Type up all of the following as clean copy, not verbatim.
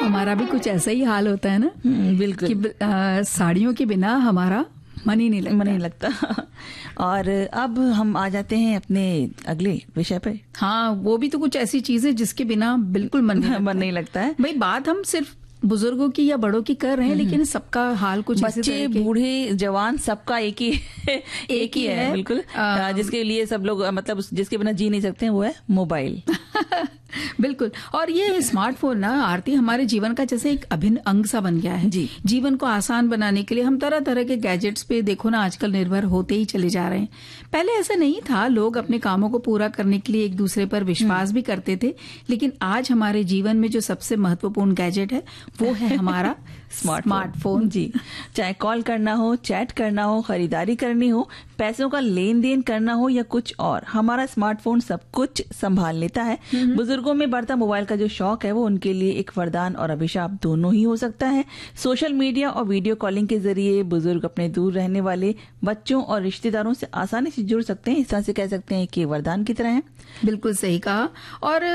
हमारा भी कुछ ऐसा ही हाल होता है ना। बिल्कुल कि साड़ियों के बिना हमारा मन ही नहीं लगता। और अब हम आ जाते हैं अपने अगले विषय पे। हाँ, वो भी तो कुछ ऐसी चीज है जिसके बिना बिल्कुल मन नहीं लगता है। भाई बात हम सिर्फ बुजुर्गों की या बड़ों की कर रहे हैं, लेकिन सबका हाल कुछ बच्चे बूढ़े जवान सबका एक ही है बिल्कुल। जिसके लिए सब लोग मतलब जिसके बिना जी नहीं सकते हैं वो है मोबाइल। बिल्कुल। और ये स्मार्टफोन ना आरती हमारे जीवन का जैसे एक अभिन्न अंग सा बन गया है जी। जीवन को आसान बनाने के लिए हम तरह तरह के गैजेट्स पे देखो ना आजकल निर्भर होते ही चले जा रहे हैं। पहले ऐसा नहीं था, लोग अपने कामों को पूरा करने के लिए एक दूसरे पर विश्वास भी करते थे, लेकिन आज हमारे जीवन में जो सबसे महत्वपूर्ण गैजेट है वो है हमारा स्मार्टफोन। जी, चाहे कॉल करना हो, चैट करना हो, खरीदारी करनी हो, पैसों का लेन देन करना हो या कुछ और, हमारा स्मार्टफोन सब कुछ संभाल लेता है। बुजुर्गों में बढ़ता मोबाइल का जो शौक है वो उनके लिए एक वरदान और अभिशाप दोनों ही हो सकता है। सोशल मीडिया और वीडियो कॉलिंग के जरिए बुजुर्ग अपने दूर रहने वाले बच्चों और रिश्तेदारों से आसानी से जुड़ सकते हैं। इस तरह से कह सकते हैं कि वरदान की तरह है। बिल्कुल सही कहा। और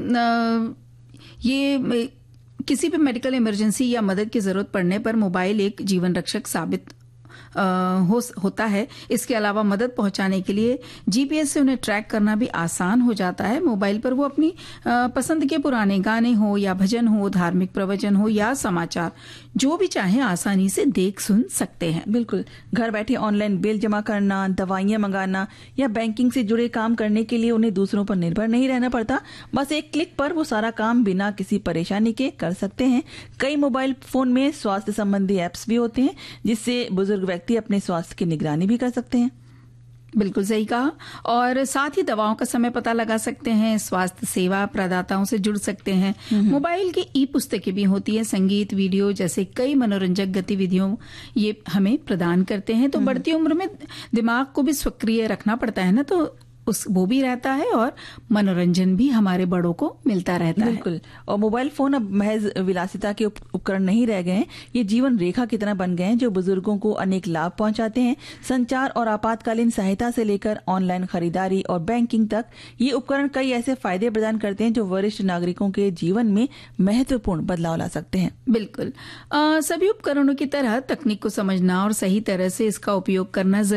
ये किसी भी मेडिकल इमरजेंसी या मदद की जरूरत पड़ने पर मोबाइल एक जीवन रक्षक साबित होता है। इसके अलावा मदद पहुंचाने के लिए जीपीएस से उन्हें ट्रैक करना भी आसान हो जाता है। मोबाइल पर वो अपनी पसंद के पुराने गाने हो या भजन हो, धार्मिक प्रवचन हो या समाचार, जो भी चाहे आसानी से देख सुन सकते हैं। बिल्कुल, घर बैठे ऑनलाइन बिल जमा करना, दवाइयां मंगाना या बैंकिंग से जुड़े काम करने के लिए उन्हें दूसरों पर निर्भर नहीं रहना पड़ता। बस एक क्लिक पर वो सारा काम बिना किसी परेशानी के कर सकते हैं। कई मोबाइल फोन में स्वास्थ्य संबंधी एप्स भी होते हैं जिससे बुजुर्ग व्यक्ति अपने स्वास्थ्य की निगरानी भी कर सकते हैं। बिल्कुल सही कहा। और साथ ही दवाओं का समय पता लगा सकते हैं, स्वास्थ्य सेवा प्रदाताओं से जुड़ सकते हैं। मोबाइल की ई पुस्तकें भी होती हैं, संगीत, वीडियो जैसे कई मनोरंजक गतिविधियों ये हमें प्रदान करते हैं। तो बढ़ती उम्र में दिमाग को भी सक्रिय रखना पड़ता है ना, तो वो भी रहता है और मनोरंजन भी हमारे बड़ों को मिलता रहता है। बिल्कुल। और मोबाइल फोन अब महज विलासिता के उपकरण नहीं रह गए हैं, ये जीवन रेखा की तरह बन गए हैं जो बुजुर्गों को अनेक लाभ पहुंचाते हैं। संचार और आपातकालीन सहायता से लेकर ऑनलाइन खरीदारी और बैंकिंग तक ये उपकरण कई ऐसे फायदे प्रदान करते हैं जो वरिष्ठ नागरिकों के जीवन में महत्वपूर्ण बदलाव ला सकते हैं। बिल्कुल। सभी उपकरणों की तरह तकनीक को समझना और सही तरह से इसका उपयोग करना